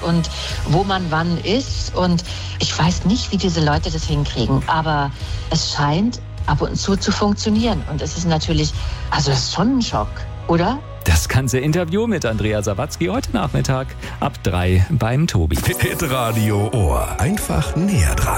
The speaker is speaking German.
und wo man wann ist. Und ich weiß nicht, wie diese Leute das hinkriegen, aber es scheint ab und zu funktionieren. Und es ist natürlich, also es ist schon ein Schock, oder? Das ganze Interview mit Andrea Sawatzki heute Nachmittag ab 3 beim Tobi. Hitradio Ohr. Einfach näher dran.